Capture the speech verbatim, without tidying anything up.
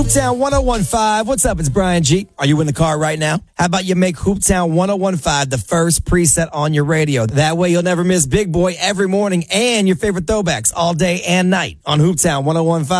Hooptown ten fifteen. What's up? It's Brian G. Are you in the car right now? How about you make Hooptown ten fifteen the first preset on your radio? That way you'll never miss Big Boy every morning and your favorite throwbacks all day and night on Hooptown ten fifteen.